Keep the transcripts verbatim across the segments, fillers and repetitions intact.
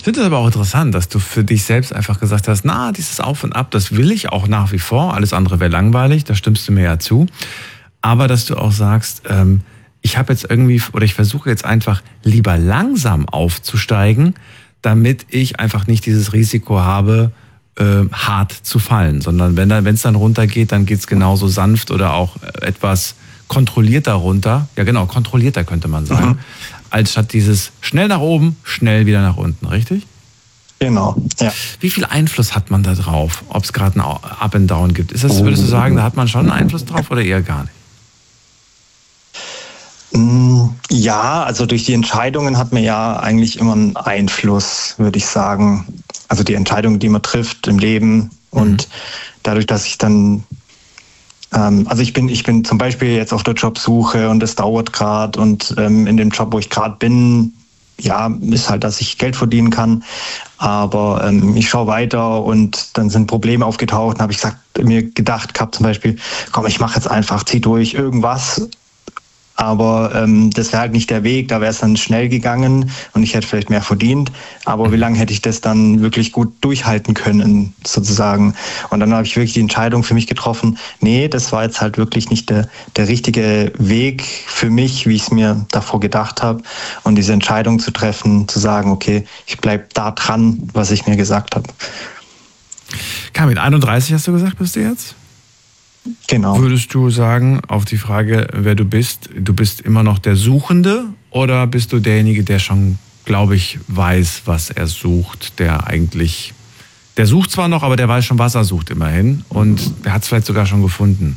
Ich finde es aber auch interessant, dass du für dich selbst einfach gesagt hast, na, dieses Auf und Ab, das will ich auch nach wie vor. Alles andere wäre langweilig, da stimmst du mir ja zu. Aber dass du auch sagst, ähm, ich habe jetzt irgendwie, oder ich versuche jetzt einfach lieber langsam aufzusteigen, damit ich einfach nicht dieses Risiko habe, äh, hart zu fallen. Sondern wenn es dann runtergeht, dann geht es genauso sanft oder auch etwas kontrollierter runter. Ja genau, kontrollierter könnte man sagen. Mhm. Als statt dieses schnell nach oben, schnell wieder nach unten, richtig? Genau, ja. Wie viel Einfluss hat man da drauf, ob es gerade ein Up and Down gibt? Ist das, würdest du sagen, da hat man schon einen Einfluss drauf oder eher gar nicht? Ja, also durch die Entscheidungen hat man ja eigentlich immer einen Einfluss, würde ich sagen. Also die Entscheidungen, die man trifft im Leben und mhm. dadurch, dass ich dann Also ich bin, ich bin zum Beispiel jetzt auf der Jobsuche und es dauert gerade und ähm, in dem Job, wo ich gerade bin, ja, ist halt, dass ich Geld verdienen kann. Aber ähm, ich schaue weiter und dann sind Probleme aufgetaucht und habe ich gesagt, mir gedacht gehabt zum Beispiel, komm, ich mache jetzt einfach, zieh durch irgendwas. Aber ähm, das wäre halt nicht der Weg, da wäre es dann schnell gegangen und ich hätte vielleicht mehr verdient. Aber wie lange hätte ich das dann wirklich gut durchhalten können, sozusagen? Und dann habe ich wirklich die Entscheidung für mich getroffen, nee, das war jetzt halt wirklich nicht der, der richtige Weg für mich, wie ich es mir davor gedacht habe. Und diese Entscheidung zu treffen, zu sagen, okay, ich bleibe da dran, was ich mir gesagt habe. Kamil, einunddreißig hast du gesagt, bist du jetzt? Genau. Würdest du sagen, auf die Frage, wer du bist, du bist immer noch der Suchende oder bist du derjenige, der schon, glaube ich, weiß, was er sucht, der eigentlich, der sucht zwar noch, aber der weiß schon, was er sucht immerhin und der hat es vielleicht sogar schon gefunden?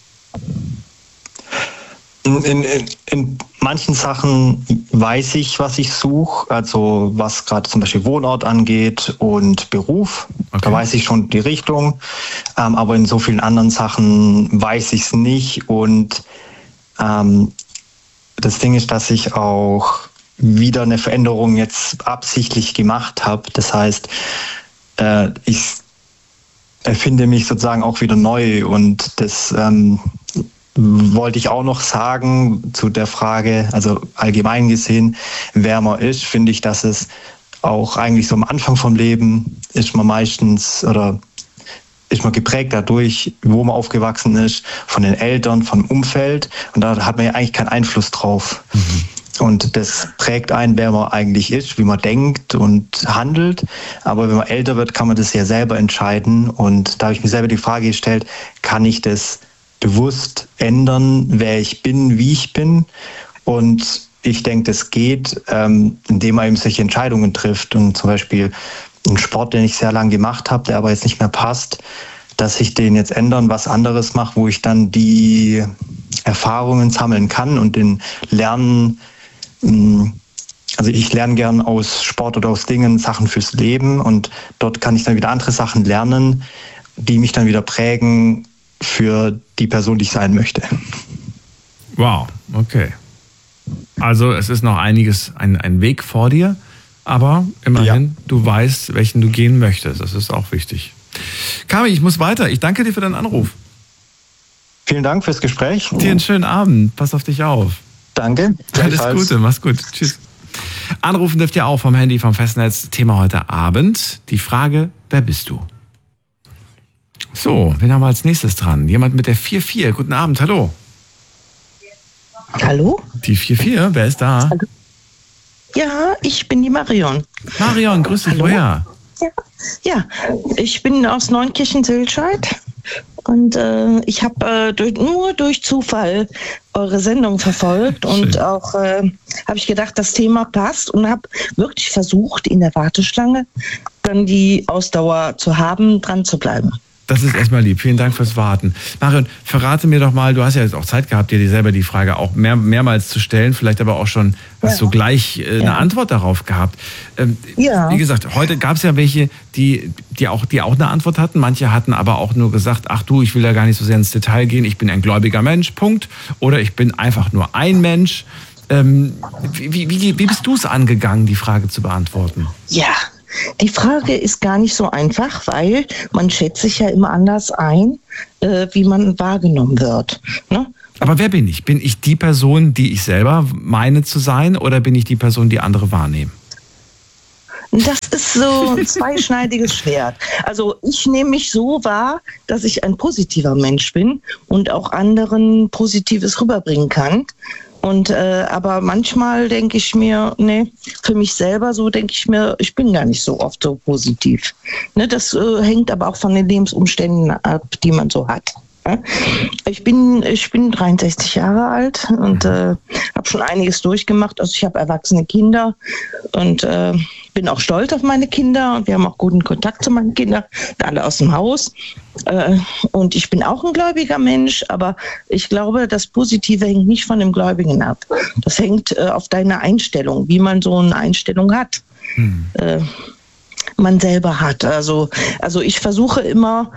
In, in, in manchen Sachen weiß ich, was ich suche, also was gerade zum Beispiel Wohnort angeht und Beruf. Okay. Da weiß ich schon die Richtung, ähm, aber in so vielen anderen Sachen weiß ich es nicht. Und ähm, das Ding ist, dass ich auch wieder eine Veränderung jetzt absichtlich gemacht habe. Das heißt, äh, ich erfinde mich sozusagen auch wieder neu und das ähm, wollte ich auch noch sagen zu der Frage, also allgemein gesehen, wer man ist, finde ich, dass es auch eigentlich so am Anfang vom Leben ist man meistens oder ist man geprägt dadurch, wo man aufgewachsen ist, von den Eltern, vom Umfeld und da hat man ja eigentlich keinen Einfluss drauf. Mhm. Und das prägt einen, wer man eigentlich ist, wie man denkt und handelt. Aber wenn man älter wird, kann man das ja selber entscheiden und da habe ich mir selber die Frage gestellt, kann ich das bewusst ändern, wer ich bin, wie ich bin. Und ich denke, das geht, ähm, indem man eben solche Entscheidungen trifft. Und zum Beispiel einen Sport, den ich sehr lange gemacht habe, der aber jetzt nicht mehr passt, dass ich den jetzt ändern, was anderes mache, wo ich dann die Erfahrungen sammeln kann und den Lernen, also ich lerne gern aus Sport oder aus Dingen Sachen fürs Leben und dort kann ich dann wieder andere Sachen lernen, die mich dann wieder prägen, für die Person, die ich sein möchte. Wow, okay. Also es ist noch einiges, ein, ein Weg vor dir, aber immerhin, ja. Du weißt, welchen du gehen möchtest. Das ist auch wichtig. Kamil, ich muss weiter. Ich danke dir für deinen Anruf. Vielen Dank fürs Gespräch. Dir einen schönen Abend. Pass auf dich auf. Danke. Alles Gute, mach's gut. Tschüss. Anrufen dürft ihr auch vom Handy, vom Festnetz. Thema heute Abend. Die Frage, wer bist du? So, wen haben wir als nächstes dran? Jemand mit der vier vier. Guten Abend, hallo. Hallo? Die vier vier, wer ist da? Hallo. Ja, ich bin die Marion. Marion, grüß dich, woher? Ja, ja, ich bin aus Neunkirchen-Sülscheid und äh, ich habe äh, durch, nur durch Zufall eure Sendung verfolgt und Schön. auch äh, habe ich gedacht, das Thema passt und habe wirklich versucht, in der Warteschlange dann die Ausdauer zu haben, dran zu bleiben. Das ist erstmal lieb. Vielen Dank fürs Warten. Marion, verrate mir doch mal, du hast ja jetzt auch Zeit gehabt, dir selber die Frage auch mehr, mehrmals zu stellen, vielleicht aber auch schon, hast ja. du gleich äh, eine ja. Antwort darauf gehabt. Ähm, ja. Wie gesagt, heute gab es ja welche, die, die, auch, die auch eine Antwort hatten. Manche hatten aber auch nur gesagt, ach du, ich will da gar nicht so sehr ins Detail gehen, ich bin ein gläubiger Mensch, Punkt. Oder ich bin einfach nur ein Mensch. Ähm, wie, wie, wie bist du es angegangen, die Frage zu beantworten? Ja. Die Frage ist gar nicht so einfach, weil man schätzt sich ja immer anders ein, äh, wie man wahrgenommen wird. Ne? Aber wer bin ich? Bin ich die Person, die ich selber meine zu sein, oder bin ich die Person, die andere wahrnehmen? Das ist so ein zweischneidiges Schwert. Also ich nehme mich so wahr, dass ich ein positiver Mensch bin und auch anderen Positives rüberbringen kann. Und äh, aber manchmal denke ich mir, nee, für mich selber so denke ich mir, ich bin gar nicht so oft so positiv. Ne, das äh, hängt aber auch von den Lebensumständen ab, die man so hat. Ich bin, ich bin dreiundsechzig Jahre alt und äh, habe schon einiges durchgemacht. Also ich habe erwachsene Kinder und äh, bin auch stolz auf meine Kinder. Und wir haben auch guten Kontakt zu meinen Kindern, alle aus dem Haus. Äh, und ich bin auch ein gläubiger Mensch, aber ich glaube, das Positive hängt nicht von dem Gläubigen ab. Das hängt äh, auf deine Einstellung, wie man so eine Einstellung hat. Hm. Äh, man selber hat. Also, also ich versuche immer,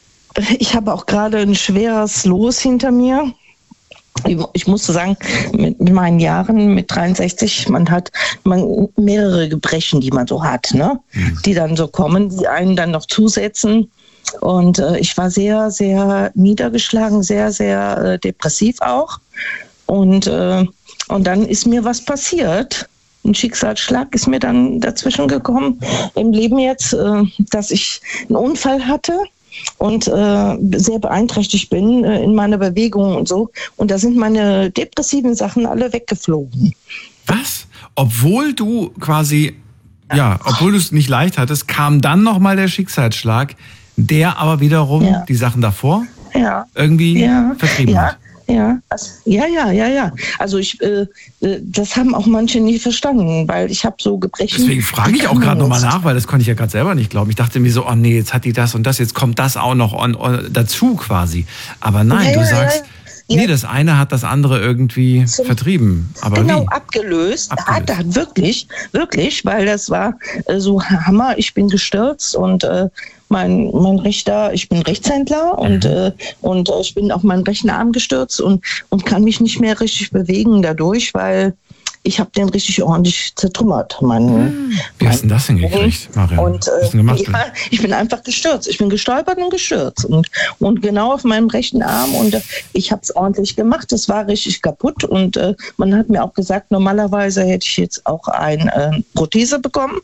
ich habe auch gerade ein schweres Los hinter mir. Ich, ich muss sagen, mit, mit meinen Jahren, mit dreiundsechzig, man hat man mehrere Gebrechen, die man so hat, ne? Mhm. Die dann so kommen, die einen dann noch zusetzen. Und äh, ich war sehr, sehr niedergeschlagen, sehr, sehr äh, depressiv auch. Und, äh, und dann ist mir was passiert. Ein Schicksalsschlag ist mir dann dazwischen gekommen im Leben jetzt, äh, dass ich einen Unfall hatte. Und äh, sehr beeinträchtigt bin äh, in meiner Bewegung und so. Und da sind meine depressiven Sachen alle weggeflogen. Was? Obwohl du quasi, ja, obwohl du es nicht leicht hattest, kam dann nochmal der Schicksalsschlag, der aber wiederum ja. die Sachen davor ja. irgendwie ja. vertrieben ja. hat. Ja, also, ja, ja, ja, ja. Also ich, äh, das haben auch manche nie verstanden, weil ich habe so Gebrechen. Deswegen frage ich auch gerade nochmal nach, weil das konnte ich ja gerade selber nicht glauben. Ich dachte mir so, oh nee, jetzt hat die das und das, jetzt kommt das auch noch on, on, dazu quasi. Aber nein, ja, du sagst, ja, ja. nee, das eine hat das andere irgendwie Zum, vertrieben. Aber genau, wie? Abgelöst. abgelöst. Hat, hat wirklich, wirklich, weil das war äh, so Hammer. Ich bin gestürzt und äh, Mein, mein rechter, ich bin Rechtshändler und, mhm. äh, und äh, ich bin auf meinen rechten Arm gestürzt und, und kann mich nicht mehr richtig bewegen dadurch, weil ich habe den richtig ordentlich zertrümmert. Mein, mhm. Wie hast du das denn gekriegt, Marian? Und, äh, Was hast du gemacht? Ja, ich bin einfach gestürzt. Ich bin gestolpert und gestürzt. Und, und genau auf meinem rechten Arm. Und äh, ich habe es ordentlich gemacht. Das war richtig kaputt. Und äh, man hat mir auch gesagt, normalerweise hätte ich jetzt auch eine äh, Prothese bekommen.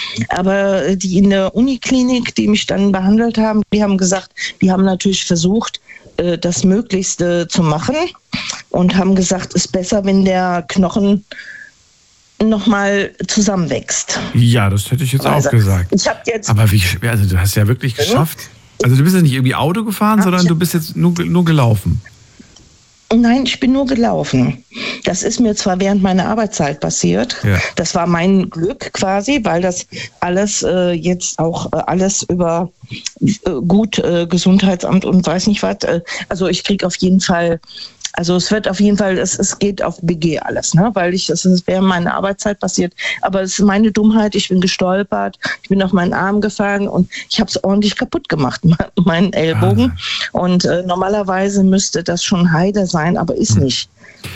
Aber die in der Uniklinik, die mich dann behandelt haben, die haben gesagt, die haben natürlich versucht, äh, das Möglichste zu machen. Und haben gesagt, es ist besser, wenn der Knochen nochmal zusammenwächst. Ja, das hätte ich jetzt also, auch gesagt. Ich habe jetzt. Aber wie schwer, also du hast ja wirklich geschafft. Also du bist ja nicht irgendwie Auto gefahren, Ach, sondern du bist jetzt nur, nur gelaufen. Nein, ich bin nur gelaufen. Das ist mir zwar während meiner Arbeitszeit passiert. Ja. Das war mein Glück quasi, weil das alles äh, jetzt auch äh, alles über äh, gut äh, Gesundheitsamt und weiß nicht was. Äh, also ich kriege auf jeden Fall. Also es wird auf jeden Fall, es, es geht auf B G alles, ne? Weil ich, es ist während meiner Arbeitszeit passiert. Aber es ist meine Dummheit, ich bin gestolpert, ich bin auf meinen Arm gefahren und ich habe es ordentlich kaputt gemacht, meinen Ellbogen. Ah. Und äh, normalerweise müsste das schon heile sein, aber ist nicht.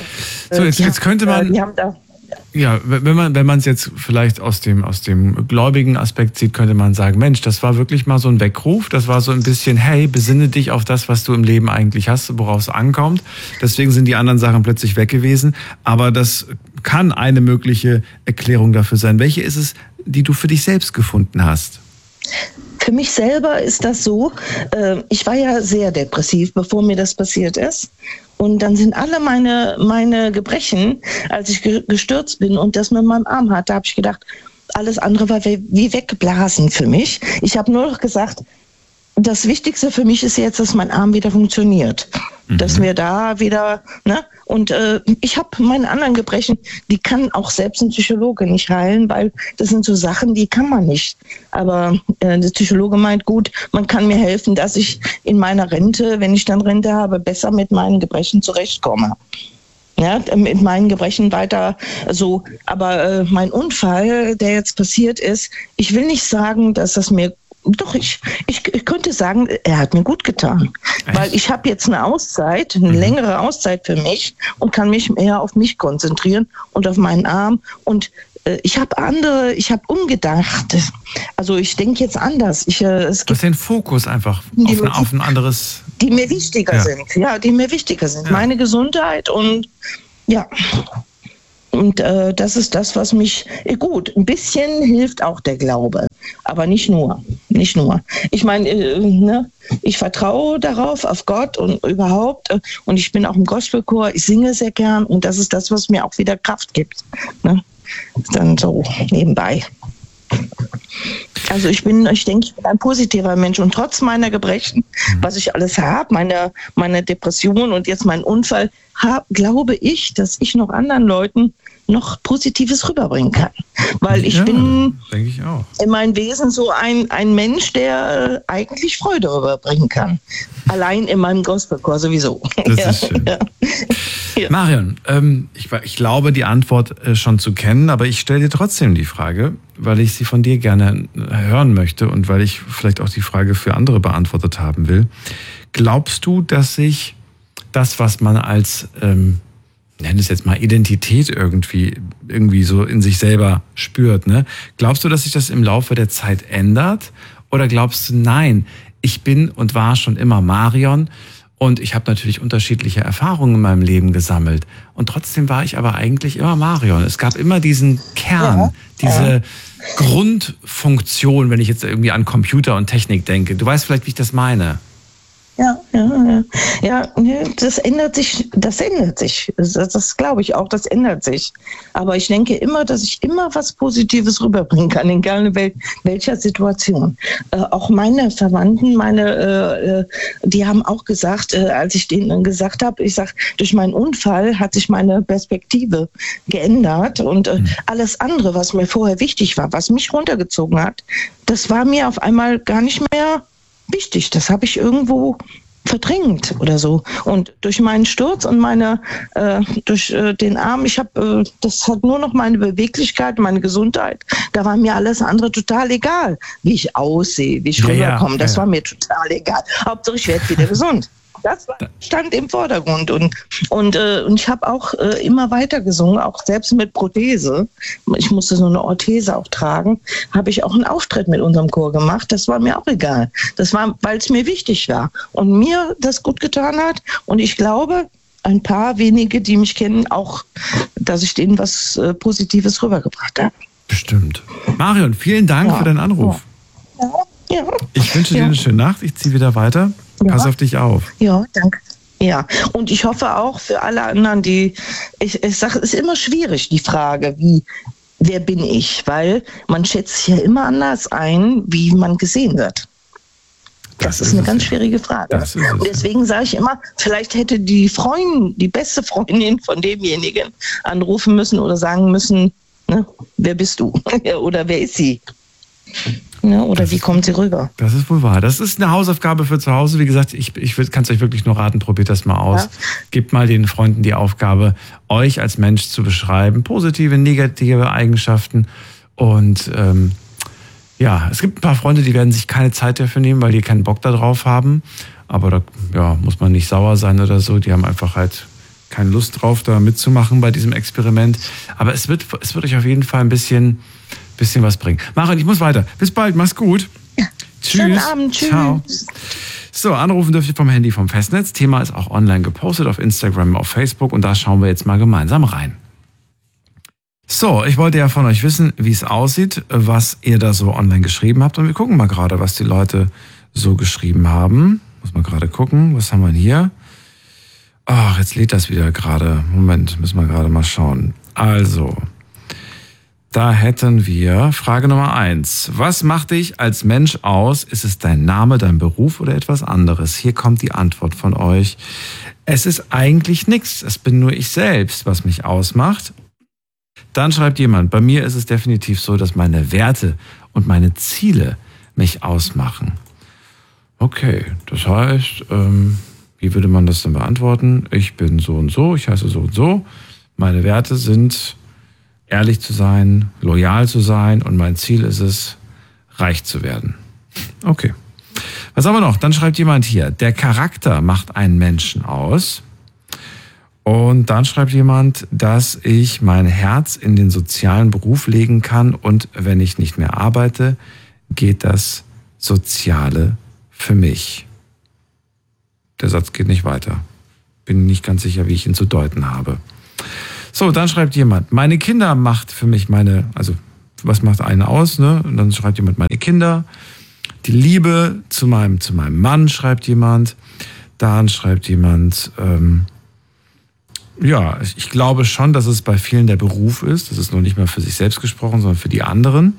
So, jetzt, jetzt könnte man... Die haben da Ja, wenn man wenn man es jetzt vielleicht aus dem aus dem gläubigen Aspekt sieht, könnte man sagen, Mensch, das war wirklich mal so ein Weckruf, das war so ein bisschen, hey, besinne dich auf das, was du im Leben eigentlich hast, worauf es ankommt. Deswegen sind die anderen Sachen plötzlich weg gewesen, aber das kann eine mögliche Erklärung dafür sein. Welche ist es, die du für dich selbst gefunden hast? Für mich selber ist das so, äh, ich war ja sehr depressiv, bevor mir das passiert ist. Und dann sind alle meine, meine Gebrechen, als ich ge- gestürzt bin und das mit meinem Arm hatte, habe ich gedacht, alles andere war wie, wie weggeblasen für mich. Ich habe nur noch gesagt, das Wichtigste für mich ist jetzt, dass mein Arm wieder funktioniert. Mhm. Dass wir da wieder, ne? Und äh, ich habe meine anderen Gebrechen, die kann auch selbst ein Psychologe nicht heilen, weil das sind so Sachen, die kann man nicht. Aber äh, der Psychologe meint, gut, man kann mir helfen, dass ich in meiner Rente, wenn ich dann Rente habe, besser mit meinen Gebrechen zurechtkomme. Ja, mit meinen Gebrechen weiter so. Aber äh, mein Unfall, der jetzt passiert ist, ich will nicht sagen, dass das mir Doch, ich, ich, ich könnte sagen, er hat mir gut getan. Echt? Weil ich habe jetzt eine Auszeit, eine mhm. längere Auszeit für mich und kann mich mehr auf mich konzentrieren und auf meinen Arm. Und äh, ich habe andere, ich habe umgedacht. Also ich denke jetzt anders. Ich, äh, es gibt du hast den Fokus einfach auf, ein, auf ein anderes... Die mir wichtiger ja. sind. Ja, die mir wichtiger sind. Ja. Meine Gesundheit und ja... Und äh, das ist das, was mich, äh, gut, ein bisschen hilft auch der Glaube, aber nicht nur, nicht nur. Ich meine, äh, ne, ich vertraue darauf, auf Gott und überhaupt, äh, und ich bin auch im Gospelchor, ich singe sehr gern und das ist das, was mir auch wieder Kraft gibt. Ne? Dann so nebenbei. Also ich bin, ich denke, ich bin ein positiver Mensch und trotz meiner Gebrechen, was ich alles habe, meine, meine Depression und jetzt meinen Unfall, hab, glaube ich, dass ich noch anderen Leuten noch Positives rüberbringen kann. Weil ich ja, bin denke ich auch. in meinem Wesen so ein, ein Mensch, der eigentlich Freude rüberbringen kann. Allein in meinem Gospelchor sowieso. Das ja, ist schön. Ja. Ja. Marion, ähm, ich, ich glaube, die Antwort äh, schon zu kennen, aber ich stelle dir trotzdem die Frage, weil ich sie von dir gerne hören möchte und weil ich vielleicht auch die Frage für andere beantwortet haben will. Glaubst du, dass sich das, was man als, ähm, nenn es jetzt mal Identität irgendwie, irgendwie so in sich selber spürt, ne? Glaubst du, dass sich das im Laufe der Zeit ändert? Oder glaubst du, nein, ich bin und war schon immer Marion und ich habe natürlich unterschiedliche Erfahrungen in meinem Leben gesammelt. Und trotzdem war ich aber eigentlich immer Marion. Es gab immer diesen Kern, ja, diese ja. Grundfunktion, wenn ich jetzt irgendwie an Computer und Technik denke. Du weißt vielleicht, wie ich das meine. Ja, ja, ja, ja, das ändert sich, das ändert sich. Das, das glaube ich auch, das ändert sich. Aber ich denke immer, dass ich immer was Positives rüberbringen kann, egal in wel, welcher Situation. Äh, auch meine Verwandten, meine, äh, die haben auch gesagt, äh, als ich denen gesagt habe, ich sag, durch meinen Unfall hat sich meine Perspektive geändert und äh, alles andere, was mir vorher wichtig war, was mich runtergezogen hat, das war mir auf einmal gar nicht mehr wichtig, das habe ich irgendwo verdrängt oder so. Und durch meinen Sturz und meine, äh, durch äh, den Arm, ich habe, äh, das hat nur noch meine Beweglichkeit, meine Gesundheit. Da war mir alles andere total egal, wie ich aussehe, wie ich ja, rüberkomme. Ja, das ja. war mir total egal. Hauptsache ich werde wieder gesund. Das war, stand im Vordergrund und, und, äh, und ich habe auch äh, immer weiter gesungen, auch selbst mit Prothese. Ich musste so eine Orthese auch tragen, habe ich auch einen Auftritt mit unserem Chor gemacht. Das war mir auch egal. Das war, weil es mir wichtig war und mir das gut getan hat. Und ich glaube, ein paar wenige, die mich kennen, auch, dass ich denen was äh, Positives rübergebracht habe. Bestimmt. Marion, vielen Dank ja. für deinen Anruf. Ja. Ja. Ich wünsche dir ja. eine schöne Nacht. Ich ziehe wieder weiter. Ja. Pass auf dich auf. Ja, danke. Ja, und ich hoffe auch für alle anderen, die, ich, ich sage, es ist immer schwierig, die Frage, wie, wer bin ich? Weil man schätzt sich ja immer anders ein, wie man gesehen wird. Das, das ist, ist eine ganz ja. schwierige Frage. Und deswegen sage ich immer, vielleicht hätte die Freundin, die beste Freundin von demjenigen anrufen müssen oder sagen müssen, ne, wer bist du? Oder wer ist sie? Ne, oder das wie kommt sie rüber? Das ist wohl wahr. Das ist eine Hausaufgabe für zu Hause. Wie gesagt, ich, ich kann es euch wirklich nur raten, probiert das mal aus. Ja. Gebt mal den Freunden die Aufgabe, euch als Mensch zu beschreiben. Positive, negative Eigenschaften. Und ähm, ja, es gibt ein paar Freunde, die werden sich keine Zeit dafür nehmen, weil die keinen Bock darauf haben. Aber da ja, muss man nicht sauer sein oder so. Die haben einfach halt keine Lust drauf, da mitzumachen bei diesem Experiment. Aber es wird, es wird euch auf jeden Fall ein bisschen... bisschen was bringen. Marion, ich muss weiter. Bis bald, mach's gut. Ja. Tschüss. Schönen Abend, tschüss. Ciao. So, anrufen dürft ihr vom Handy vom Festnetz. Thema ist auch online gepostet auf Instagram, auf Facebook und da schauen wir jetzt mal gemeinsam rein. So, ich wollte ja von euch wissen, wie es aussieht, was ihr da so online geschrieben habt und wir gucken mal gerade, was die Leute so geschrieben haben. Muss mal gerade gucken, was haben wir hier? Ach, jetzt lädt das wieder gerade. Moment, müssen wir gerade mal schauen. Also... Da hätten wir Frage Nummer eins. Was macht dich als Mensch aus? Ist es dein Name, dein Beruf oder etwas anderes? Hier kommt die Antwort von euch. Es ist eigentlich nichts. Es bin nur ich selbst, was mich ausmacht. Dann schreibt jemand, bei mir ist es definitiv so, dass meine Werte und meine Ziele mich ausmachen. Okay, das heißt, ähm, wie würde man das denn beantworten? Ich bin so und so, ich heiße so und so. Meine Werte sind... ehrlich zu sein, loyal zu sein und mein Ziel ist es, reich zu werden. Okay. Was haben wir noch? Dann schreibt jemand hier, der Charakter macht einen Menschen aus. Und dann schreibt jemand, dass ich mein Herz in den sozialen Beruf legen kann und wenn ich nicht mehr arbeite, geht das Soziale für mich. Der Satz geht nicht weiter. Bin nicht ganz sicher, wie ich ihn zu deuten habe. So, dann schreibt jemand, meine Kinder macht für mich meine, also was macht einen aus, ne? Und dann schreibt jemand, meine Kinder. Die Liebe zu meinem, zu meinem Mann, schreibt jemand. Dann schreibt jemand, ähm, ja, ich glaube schon, dass es bei vielen der Beruf ist. Das ist nur nicht mehr für sich selbst gesprochen, sondern für die anderen.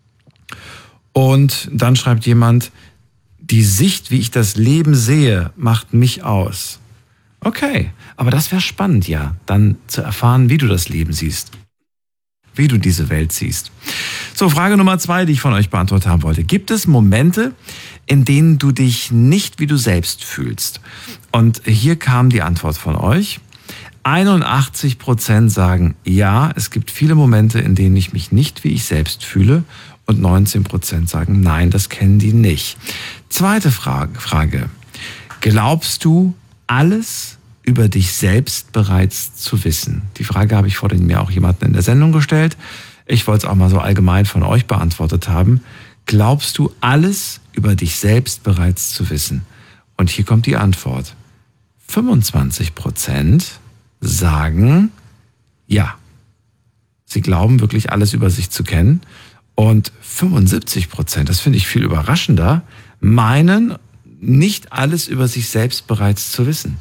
Und dann schreibt jemand, die Sicht, wie ich das Leben sehe, macht mich aus. Okay, aber das wäre spannend, ja, dann zu erfahren, wie du das Leben siehst. Wie du diese Welt siehst. So, Frage Nummer zwei, die ich von euch beantwortet haben wollte. Gibt es Momente, in denen du dich nicht wie du selbst fühlst? Und hier kam die Antwort von euch. einundachtzig Prozent sagen, ja, es gibt viele Momente, in denen ich mich nicht wie ich selbst fühle. Und neunzehn Prozent sagen, nein, das kennen die nicht. Zweite Frage, Frage. Glaubst du, alles über dich selbst bereits zu wissen? Die Frage habe ich vor mir auch jemanden in der Sendung gestellt. Ich wollte es auch mal so allgemein von euch beantwortet haben. Glaubst du, alles über dich selbst bereits zu wissen? Und hier kommt die Antwort. fünfundzwanzig Prozent sagen ja. Sie glauben wirklich alles über sich zu kennen. Und fünfundsiebzig Prozent, das finde ich viel überraschender, meinen nicht alles über sich selbst bereits zu wissen.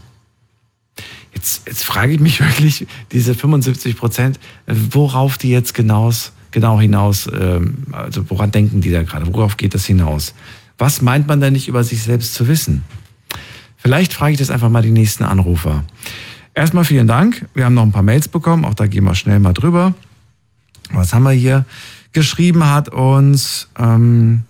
Jetzt, jetzt frage ich mich wirklich, diese fünfundsiebzig Prozent, worauf die jetzt genau, genau hinaus, also woran denken die da gerade, worauf geht das hinaus? Was meint man denn nicht über sich selbst zu wissen? Vielleicht frage ich das einfach mal die nächsten Anrufer. Erstmal vielen Dank, wir haben noch ein paar Mails bekommen, auch da gehen wir schnell mal drüber. Was haben wir hier? Geschrieben hat uns ähm,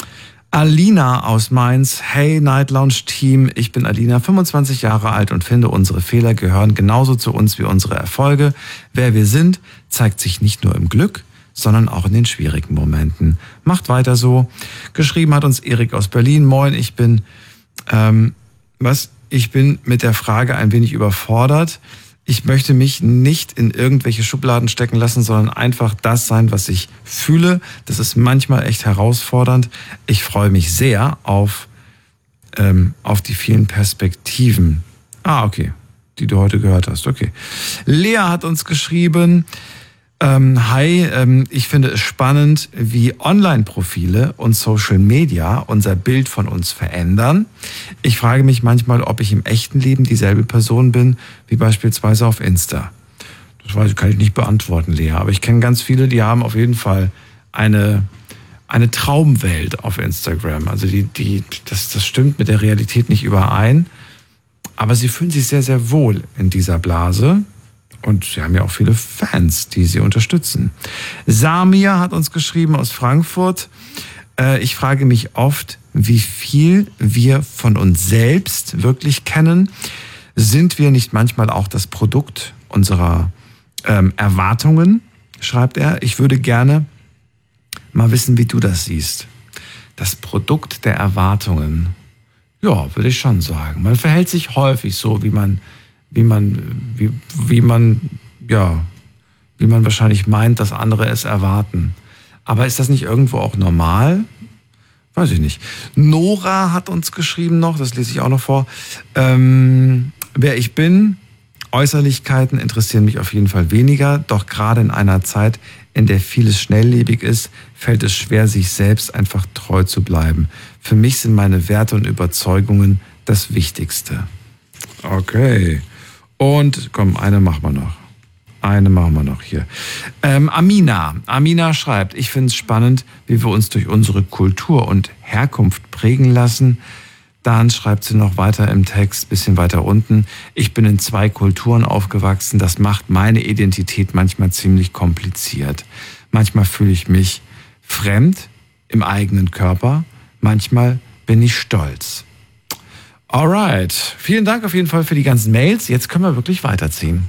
Alina aus Mainz. Hey Night Lounge Team, ich bin Alina, fünfundzwanzig Jahre alt und finde, unsere Fehler gehören genauso zu uns wie unsere Erfolge. Wer wir sind, zeigt sich nicht nur im Glück, sondern auch in den schwierigen Momenten. Macht weiter so. Geschrieben hat uns Erik aus Berlin. Moin, ich bin, ähm, was? Ich bin mit der Frage ein wenig überfordert. Ich möchte mich nicht in irgendwelche Schubladen stecken lassen, sondern einfach das sein, was ich fühle. Das ist manchmal echt herausfordernd. Ich freue mich sehr auf, ähm, auf die vielen Perspektiven. Ah, okay, die du heute gehört hast. Okay. Lea hat uns geschrieben, ähm, hi, ähm, ich finde es spannend, wie Online-Profile und Social Media unser Bild von uns verändern. Ich frage mich manchmal, ob ich im echten Leben dieselbe Person bin, wie beispielsweise auf Insta. Das weiß ich, kann ich nicht beantworten, Lea. Aber ich kenne ganz viele, die haben auf jeden Fall eine, eine Traumwelt auf Instagram. Also die, die, das, das stimmt mit der Realität nicht überein. Aber sie fühlen sich sehr, sehr wohl in dieser Blase. Und sie haben ja auch viele Fans, die sie unterstützen. Samia hat uns geschrieben aus Frankfurt. Äh, ich frage mich oft, wie viel wir von uns selbst wirklich kennen. Sind wir nicht manchmal auch das Produkt unserer ähm, Erwartungen, schreibt er. Ich würde gerne mal wissen, wie du das siehst. Das Produkt der Erwartungen. Ja, würde ich schon sagen. Man verhält sich häufig so, wie man wie man, wie, wie man, ja, wie man wahrscheinlich meint, dass andere es erwarten. Aber ist das nicht irgendwo auch normal? Weiß ich nicht. Nora hat uns geschrieben noch, das lese ich auch noch vor. Ähm, wer ich bin, Äußerlichkeiten interessieren mich auf jeden Fall weniger, doch gerade in einer Zeit, in der vieles schnelllebig ist, fällt es schwer, sich selbst einfach treu zu bleiben. Für mich sind meine Werte und Überzeugungen das Wichtigste. Okay. Und komm, eine machen wir noch. Eine machen wir noch hier. Ähm, Amina. Amina schreibt, ich finde es spannend, wie wir uns durch unsere Kultur und Herkunft prägen lassen. Dann schreibt sie noch weiter im Text, bisschen weiter unten. Ich bin in zwei Kulturen aufgewachsen. Das macht meine Identität manchmal ziemlich kompliziert. Manchmal fühle ich mich fremd im eigenen Körper. Manchmal bin ich stolz. Alright, vielen Dank auf jeden Fall für die ganzen Mails. Jetzt können wir wirklich weiterziehen.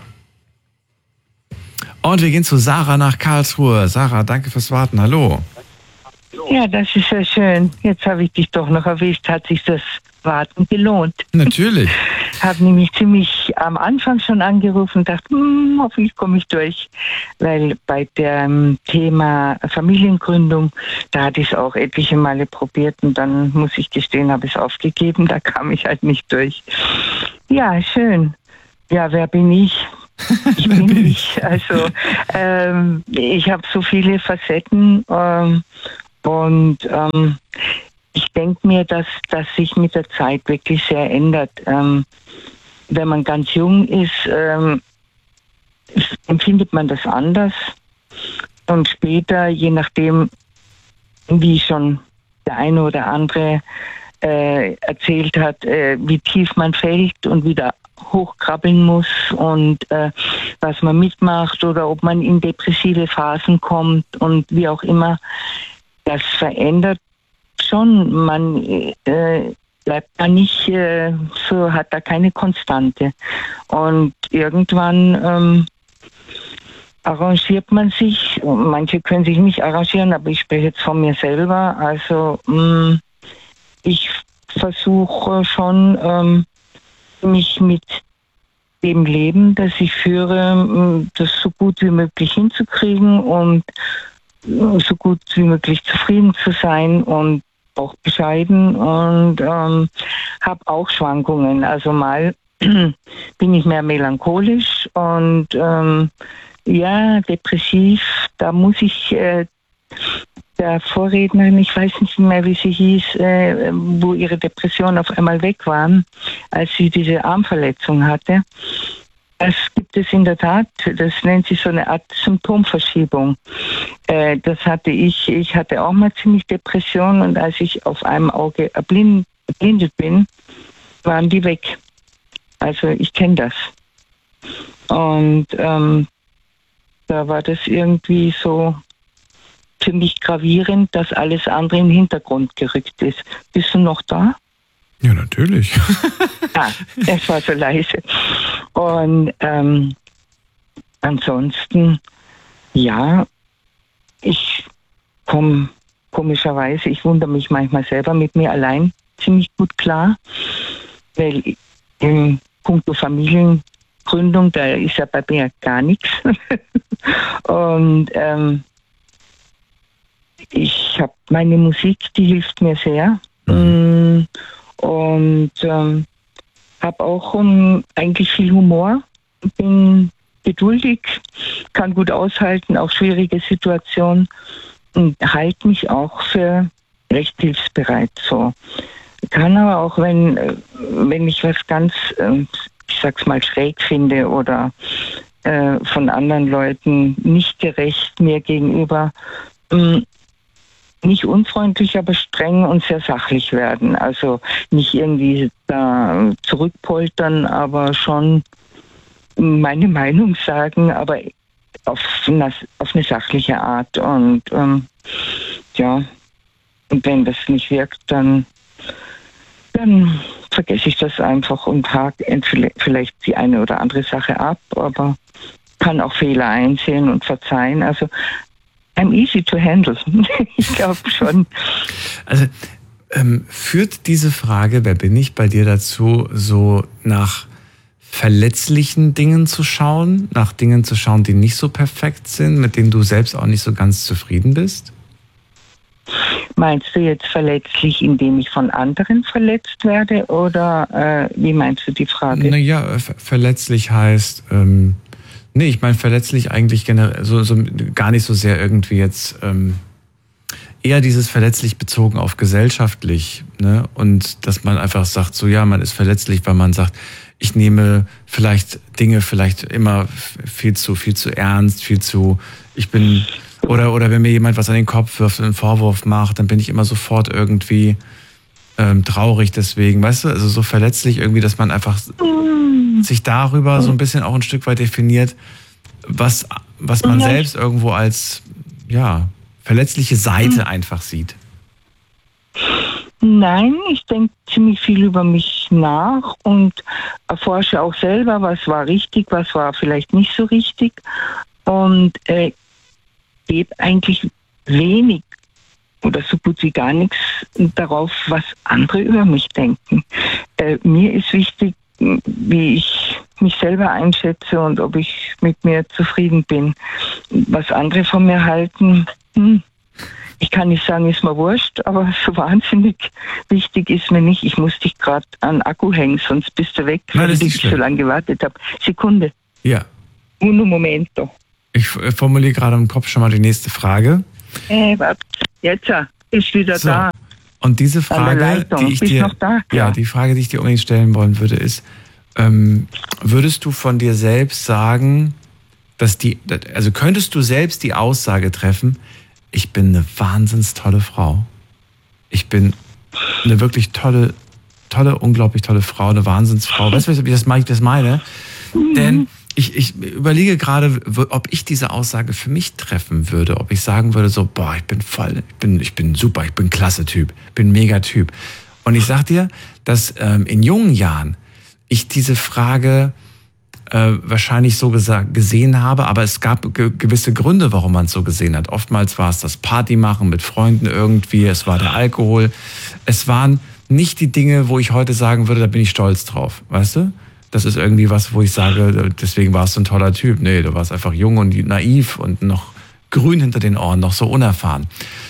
Und wir gehen zu Sarah nach Karlsruhe. Sarah, danke fürs Warten. Hallo. Ja, das ist sehr schön. Jetzt habe ich dich doch noch erwischt. Hat sich das Warten gelohnt? Natürlich. Ich habe nämlich ziemlich am Anfang schon angerufen und dachte, hm, hoffentlich komme ich durch. Weil bei dem Thema Familiengründung, da hatte ich es auch etliche Male probiert und dann muss ich gestehen, habe ich es aufgegeben. Da kam ich halt nicht durch. Ja, schön. Ja, wer bin ich? Ich bin ich. Also ähm, ich habe so viele Facetten ähm, und ähm, ich denke mir, dass das sich mit der Zeit wirklich sehr ändert. Ähm, wenn man ganz jung ist, ähm, empfindet man das anders. Und später, je nachdem, wie schon der eine oder andere äh, erzählt hat, äh, wie tief man fällt und wieder hochkrabbeln muss und äh, was man mitmacht oder ob man in depressive Phasen kommt und wie auch immer, das verändert schon. Man äh, bleibt da nicht äh, so, hat da keine Konstante. Und irgendwann ähm, arrangiert man sich. Manche können sich nicht arrangieren, aber ich spreche jetzt von mir selber. Also mh, ich versuche schon, ähm, mich mit dem Leben, das ich führe, das so gut wie möglich hinzukriegen und so gut wie möglich zufrieden zu sein und auch bescheiden und ähm, habe auch Schwankungen. Also mal bin ich mehr melancholisch und ähm, ja, depressiv. Da muss ich äh, der Vorrednerin, ich weiß nicht mehr, wie sie hieß, äh, wo ihre Depressionen auf einmal weg waren, als sie diese Armverletzung hatte. Das gibt es in der Tat, das nennt sich so eine Art Symptomverschiebung. Äh, das hatte ich, ich hatte auch mal ziemlich Depression und als ich auf einem Auge erblind, erblindet bin, waren die weg. Also ich kenne das. Und ähm, da war das irgendwie so ziemlich gravierend, dass alles andere in den Hintergrund gerückt ist. Bist du noch da? Ja, natürlich. Ah, es war so leise. Und ähm, ansonsten, ja, ich komme komischerweise, ich wundere mich manchmal selber mit mir allein ziemlich gut klar, weil im puncto Familiengründung, da ist ja bei mir gar nichts. Und ähm, ich habe meine Musik, die hilft mir sehr. Mhm. Und ähm, habe auch um, eigentlich viel Humor, bin geduldig, kann gut aushalten, auch schwierige Situationen und halte mich auch für recht hilfsbereit. So. Kann aber auch, wenn, wenn ich was ganz, ich sag's mal, schräg finde oder äh, von anderen Leuten nicht gerecht mir gegenüber, ähm, nicht unfreundlich, aber streng und sehr sachlich werden. Also nicht irgendwie da zurückpoltern, aber schon meine Meinung sagen, aber auf eine, auf eine sachliche Art. Und ähm, ja, und wenn das nicht wirkt, dann, dann vergesse ich das einfach und hake vielleicht die eine oder andere Sache ab, aber kann auch Fehler einsehen und verzeihen. Also I'm easy to handle. Ich glaube schon. Also ähm, führt diese Frage, wer bin ich, bei dir dazu, so nach verletzlichen Dingen zu schauen, nach Dingen zu schauen, die nicht so perfekt sind, mit denen du selbst auch nicht so ganz zufrieden bist? Meinst du jetzt verletzlich, indem ich von anderen verletzt werde, oder äh, wie meinst du die Frage? Naja, ver- verletzlich heißt... Ähm, Nee, ich meine verletzlich eigentlich generell, so, so gar nicht so sehr irgendwie jetzt, ähm, eher dieses verletzlich bezogen auf gesellschaftlich, ne? Und dass man einfach sagt, so ja, man ist verletzlich, weil man sagt, ich nehme vielleicht Dinge vielleicht immer viel zu, viel zu ernst, viel zu, ich bin, oder, oder wenn mir jemand was an den Kopf wirft, einen Vorwurf macht, dann bin ich immer sofort irgendwie ähm, traurig deswegen, weißt du, also so verletzlich irgendwie, dass man einfach sich darüber so ein bisschen auch ein Stück weit definiert, was, was man selbst irgendwo als, ja, verletzliche Seite einfach sieht. Nein, ich denke ziemlich viel über mich nach und erforsche auch selber, was war richtig, was war vielleicht nicht so richtig und äh, gebe eigentlich wenig oder so gut wie gar nichts darauf, was andere über mich denken. Äh, mir ist wichtig, wie ich mich selber einschätze und ob ich mit mir zufrieden bin. Was andere von mir halten, hm, ich kann nicht sagen, ist mir wurscht, aber so wahnsinnig wichtig ist mir nicht. Ich muss dich gerade an Akku hängen, sonst bist du weg, Nein, weil ich so lange gewartet habe. Sekunde. Ja, uno momento. Ich formuliere gerade im Kopf schon mal die nächste Frage. Äh, warte, jetzt ist wieder so. da. Und diese Frage, die ich Bist dir, noch da? ja, Ja, die Frage, die ich dir unbedingt stellen wollen würde, ist, ähm, würdest du von dir selbst sagen, dass die, also könntest du selbst die Aussage treffen, ich bin eine wahnsinns tolle Frau. Ich bin eine wirklich tolle, tolle, unglaublich tolle Frau, eine Wahnsinnsfrau. Weißt du, wie das, ich das meine? Mhm. Denn ich, ich überlege gerade, ob ich diese Aussage für mich treffen würde, ob ich sagen würde so, boah, ich bin voll, ich bin, ich bin super, ich bin klasse Typ, bin mega Typ. Und ich sag dir, dass ähm, in jungen Jahren ich diese Frage äh, wahrscheinlich so gesagt, gesehen habe, aber es gab ge- gewisse Gründe, warum man es so gesehen hat. Oftmals war es das Party machen mit Freunden irgendwie, es war der Alkohol, es waren nicht die Dinge, wo ich heute sagen würde, da bin ich stolz drauf, weißt du? Das ist irgendwie was, wo ich sage, deswegen warst du ein toller Typ. Nee, du warst einfach jung und naiv und noch grün hinter den Ohren, noch so unerfahren.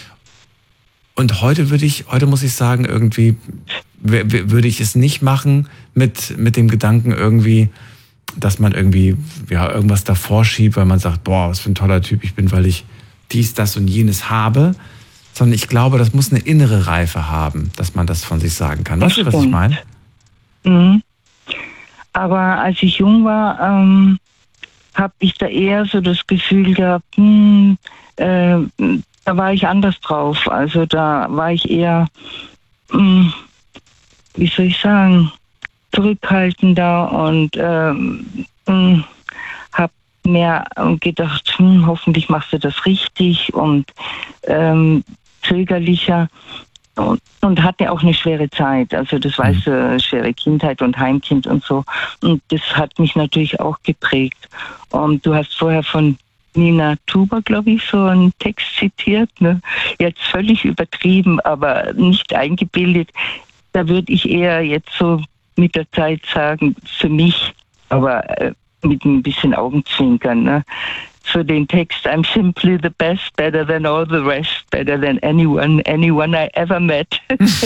Und heute würde ich, heute muss ich sagen, irgendwie würde ich es nicht machen mit, mit dem Gedanken irgendwie, dass man irgendwie, ja, irgendwas davor schiebt, weil man sagt, boah, was für ein toller Typ ich bin, weil ich dies, das und jenes habe. Sondern ich glaube, das muss eine innere Reife haben, dass man das von sich sagen kann. Weißt du, was ich meine? Mhm. Aber als ich jung war, ähm, habe ich da eher so das Gefühl gehabt, hm, äh, da war ich anders drauf. Also da war ich eher, hm, wie soll ich sagen, zurückhaltender und ähm, hm, habe mehr gedacht, hm, hoffentlich machst du das richtig und ähm, zögerlicher. Und, und hatte auch eine schwere Zeit, also das weißt du, schwere Kindheit und Heimkind und so. Und das hat mich natürlich auch geprägt. Und du hast vorher von Nina Chuba, glaube ich, so einen Text zitiert, ne? Jetzt völlig übertrieben, aber nicht eingebildet. Da würde ich eher jetzt so mit der Zeit sagen, für mich, aber äh, mit ein bisschen Augenzwinkern, ne? Für den Text, I'm simply the best, better than all the rest, better than anyone, anyone I ever met.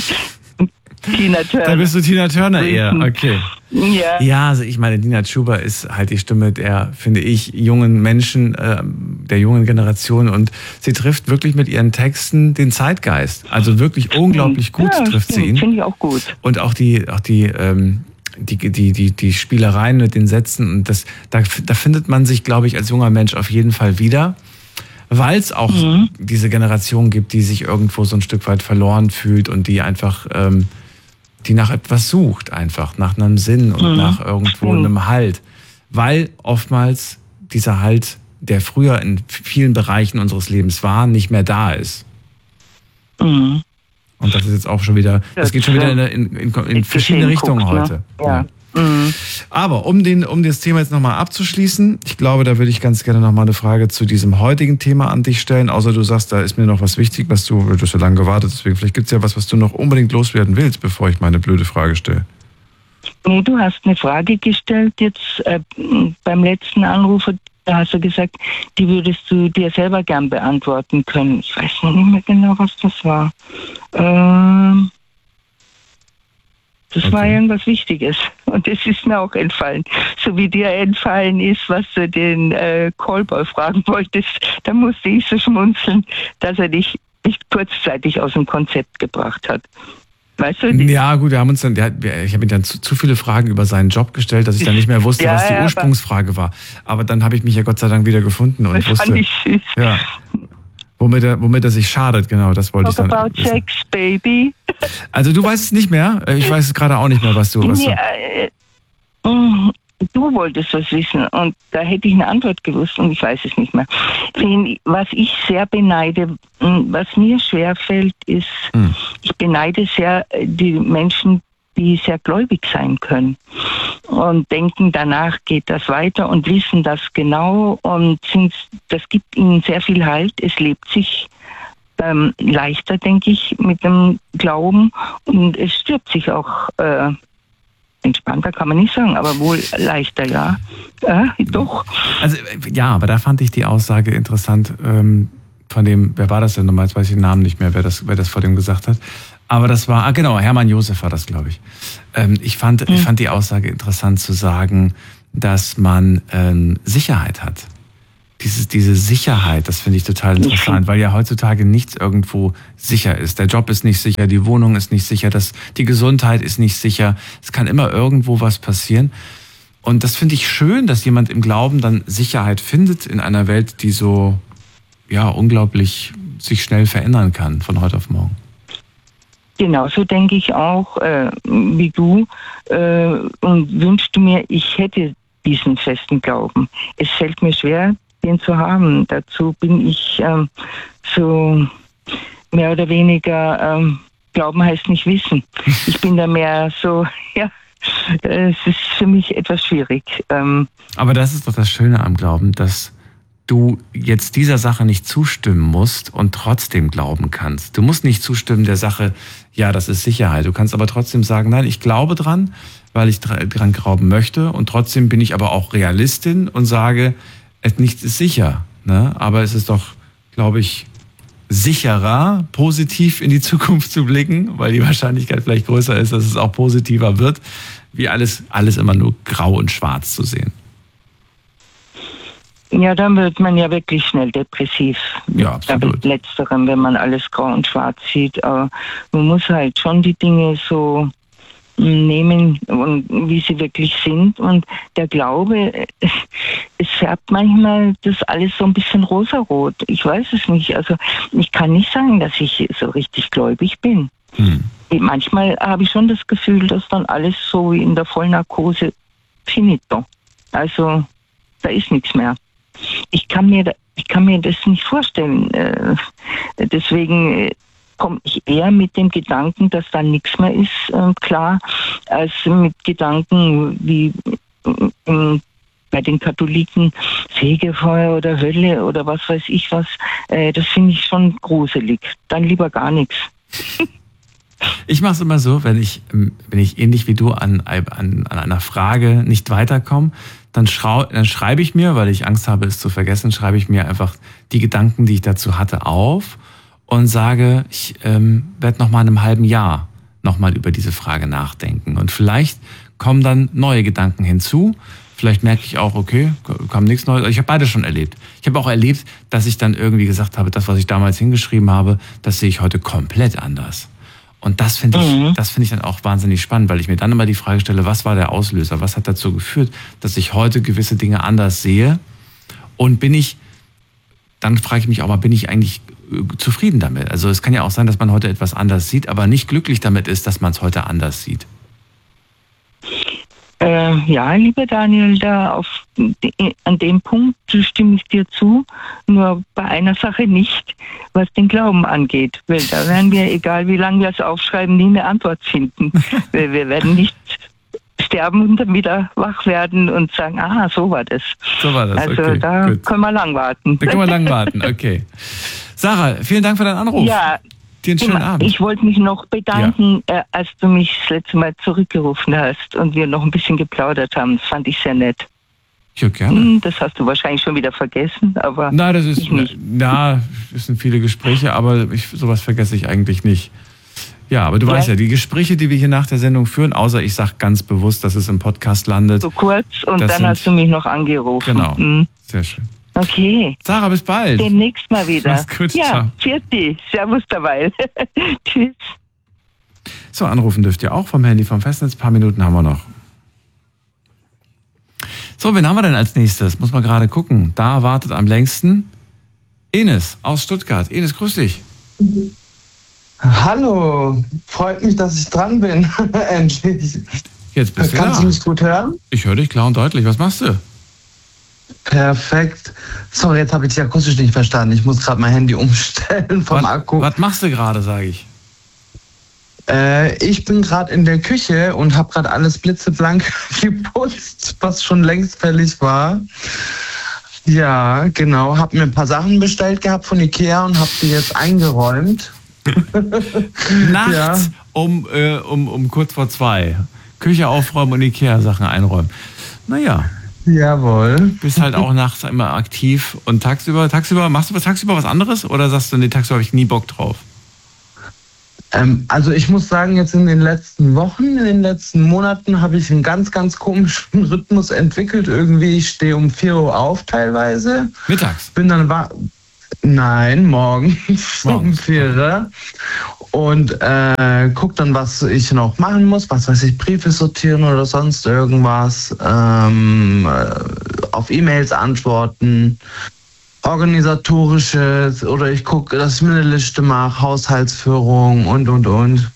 Tina Turner. Da bist du Tina Turner eher, okay. Ja. Ja, also ich meine, Nina Chuba ist halt die Stimme der, finde ich, jungen Menschen, äh, der jungen Generation und sie trifft wirklich mit ihren Texten den Zeitgeist. Also wirklich unglaublich gut ja, trifft sie ihn. Finde ich auch gut. Und auch die, auch die, ähm, Die, die, die, die Spielereien mit den Sätzen und das, da, da findet man sich, glaube ich, als junger Mensch auf jeden Fall wieder, weil es auch mhm. diese Generation gibt, die sich irgendwo so ein Stück weit verloren fühlt und die einfach, ähm, die nach etwas sucht, einfach nach einem Sinn und mhm. nach irgendwo mhm. einem Halt, weil oftmals dieser Halt, der früher in vielen Bereichen unseres Lebens war, nicht mehr da ist. Mhm. Und das ist jetzt auch schon wieder, das geht schon wieder in, in, in, in verschiedene Richtungen guckt, heute. Ne? Ja. Ja. Mhm. Aber um, den, um das Thema jetzt nochmal abzuschließen, ich glaube, da würde ich ganz gerne nochmal eine Frage zu diesem heutigen Thema an dich stellen, außer du sagst, da ist mir noch was wichtig, was du, du hast ja lange gewartet, deswegen vielleicht gibt es ja was, was du noch unbedingt loswerden willst, bevor ich meine blöde Frage stelle. Nee, du hast eine Frage gestellt jetzt äh, beim letzten Anrufer. Da hast du gesagt, die würdest du dir selber gern beantworten können. Ich weiß noch nicht mehr genau, was das war. Ähm, das okay. war irgendwas Wichtiges. Und das ist mir auch entfallen. So wie dir entfallen ist, was du den äh, Callboy fragen wolltest, da musste ich so schmunzeln, dass er dich nicht kurzzeitig aus dem Konzept gebracht hat. Weißt du? Ja, gut, wir haben uns dann, der, ich habe ihm dann zu, zu viele Fragen über seinen Job gestellt, dass ich dann nicht mehr wusste, ja, was die ja, Ursprungsfrage war. Aber dann habe ich mich ja Gott sei Dank wieder gefunden und wusste, fand ich süß. Ja, womit er, womit er sich schadet, genau, das wollte Talk ich dann about wissen. Sex, baby. Also du weißt es nicht mehr? Ich weiß es gerade auch nicht mehr, was du... Was nee, äh, du wolltest was wissen und da hätte ich eine Antwort gewusst und ich weiß es nicht mehr. Was ich sehr beneide, was mir schwerfällt, ist, hm. ich beneide sehr die Menschen, die sehr gläubig sein können und denken, danach geht das weiter und wissen das genau und sind, das gibt ihnen sehr viel Halt. Es lebt sich ähm, leichter, denke ich, mit dem Glauben und es stirbt sich auch äh, entspannter kann man nicht sagen, aber wohl leichter, ja. Äh, doch. Also ja, aber da fand ich die Aussage interessant ähm, von dem, wer war das denn nochmal? Jetzt weiß ich den Namen nicht mehr, wer das, wer das vor dem gesagt hat. Aber das war, ah genau, Hermann Josef war das, glaube ich. Ähm, ich fand, mhm. ich fand die Aussage interessant zu sagen, dass man ähm, Sicherheit hat. Dieses, diese Sicherheit, das finde ich total interessant, weil ja heutzutage nichts irgendwo sicher ist. Der Job ist nicht sicher, die Wohnung ist nicht sicher, das, die Gesundheit ist nicht sicher. Es kann immer irgendwo was passieren. Und das finde ich schön, dass jemand im Glauben dann Sicherheit findet in einer Welt, die so ja unglaublich sich schnell verändern kann von heute auf morgen. Genauso denke ich auch äh, wie du äh, und wünschte mir, ich hätte diesen festen Glauben. Es fällt mir schwer, den zu haben. Dazu bin ich ähm, so mehr oder weniger, ähm, Glauben heißt nicht wissen. Ich bin da mehr so, ja, es ist für mich etwas schwierig. Ähm, Aber das ist doch das Schöne am Glauben, dass du jetzt dieser Sache nicht zustimmen musst und trotzdem glauben kannst. Du musst nicht zustimmen der Sache, ja, das ist Sicherheit. Du kannst aber trotzdem sagen, nein, ich glaube dran, weil ich dran glauben möchte. Und trotzdem bin ich aber auch Realistin und sage, nichts ist sicher. Ne? Aber es ist doch, glaube ich, sicherer, positiv in die Zukunft zu blicken, weil die Wahrscheinlichkeit vielleicht größer ist, dass es auch positiver wird, wie alles, alles immer nur grau und schwarz zu sehen. Ja, dann wird man ja wirklich schnell depressiv. Ja, absolut. Mit Letzterem, wenn man alles grau und schwarz sieht. Aber man muss halt schon die Dinge so nehmen, wie sie wirklich sind. Und der Glaube, es färbt manchmal das alles so ein bisschen rosarot. Ich weiß es nicht. Also ich kann nicht sagen, dass ich so richtig gläubig bin. Hm. Manchmal habe ich schon das Gefühl, dass dann alles so wie in der Vollnarkose finito. Also da ist nichts mehr. Ich kann mir, ich kann mir das nicht vorstellen. Deswegen komme ich eher mit dem Gedanken, dass da nichts mehr ist, klar, als mit Gedanken wie bei den Katholiken Fegefeuer oder Hölle oder was weiß ich was. Das finde ich schon gruselig. Dann lieber gar nichts. Ich mache es immer so, wenn ich, wenn ich ähnlich wie du an, an, an einer Frage nicht weiterkomme, dann, schrau, dann schreibe ich mir, weil ich Angst habe, es zu vergessen, schreibe ich mir einfach die Gedanken, die ich dazu hatte, auf und sage, ich ähm, werde noch mal in einem halben Jahr noch mal über diese Frage nachdenken. Und vielleicht kommen dann neue Gedanken hinzu. Vielleicht merke ich auch, okay, kam nichts Neues. Ich habe beides schon erlebt. Ich habe auch erlebt, dass ich dann irgendwie gesagt habe, das, was ich damals hingeschrieben habe, das sehe ich heute komplett anders. Und das finde ich, mhm. das finde ich dann auch wahnsinnig spannend, weil ich mir dann immer die Frage stelle, was war der Auslöser? Was hat dazu geführt, dass ich heute gewisse Dinge anders sehe? Und bin ich, dann frage ich mich auch mal, bin ich eigentlich zufrieden damit? Also es kann ja auch sein, dass man heute etwas anders sieht, aber nicht glücklich damit ist, dass man es heute anders sieht. Äh, ja, lieber Daniel, da auf, an dem Punkt stimme ich dir zu, nur bei einer Sache nicht, was den Glauben angeht. Weil da werden wir, egal wie lange wir es aufschreiben, nie eine Antwort finden. wir, wir werden nicht sterben und dann wieder wach werden und sagen, ah, so war das. So war das, also okay, da gut. können wir lang warten. Da können wir lang warten, okay. Sarah, vielen Dank für deinen Anruf. Ja. Dir einen schönen Abend. Ich wollte mich noch bedanken, ja. äh, als du mich das letzte Mal zurückgerufen hast und wir noch ein bisschen geplaudert haben. Das fand ich sehr nett. Ja, gerne. Hm, das hast du wahrscheinlich schon wieder vergessen, aber Nein, das ist, ich nicht. Na, das sind viele Gespräche, aber ich, sowas vergesse ich eigentlich nicht. Ja, aber du ja. weißt ja, die Gespräche, die wir hier nach der Sendung führen, außer ich sage ganz bewusst, dass es im Podcast landet. So kurz und dann sind, hast du mich noch angerufen. Genau, hm. sehr schön. Okay. Sarah, bis bald. Demnächst mal wieder. Mach's gut, ja, Pfiat. Servus dabei. Tschüss. So, anrufen dürft ihr auch vom Handy, vom Festnetz. Ein paar Minuten haben wir noch. So, wen haben wir denn als nächstes? Muss man gerade gucken. Da wartet am längsten Enes aus Stuttgart. Enes, grüß dich. Hallo, freut mich, dass ich dran bin. Endlich. Jetzt bist du Kannst da. du mich gut hören? Ich höre dich klar und deutlich. Was machst du? Perfekt. Sorry, jetzt habe ich dich akustisch nicht verstanden. Ich muss gerade mein Handy umstellen vom was, Akku. Was machst du gerade, sage ich? Äh, ich bin gerade in der Küche und habe gerade alles blitzeblank geputzt, was schon längst fällig war. Ja, genau. Habe mir ein paar Sachen bestellt gehabt von Ikea und habe die jetzt eingeräumt. Nachts ja. um, äh, um, um kurz vor zwei. Küche aufräumen und Ikea-Sachen einräumen. Naja. Jawohl. Bist halt auch nachts immer aktiv und tagsüber, tagsüber, machst du tagsüber was anderes oder sagst du, nee, tagsüber habe ich nie Bock drauf? Ähm, also ich muss sagen, jetzt in den letzten Wochen, in den letzten Monaten habe ich einen ganz, ganz komischen Rhythmus entwickelt. Irgendwie, ich stehe um vier Uhr auf teilweise. Mittags? Bin dann wa- Nein, morgens um vier Uhr. Und äh, guck dann, was ich noch machen muss, was weiß ich, Briefe sortieren oder sonst irgendwas, ähm, äh, auf E-Mails antworten, organisatorisches, oder ich gucke, dass ich mir eine Liste mache, Haushaltsführung und, und, und.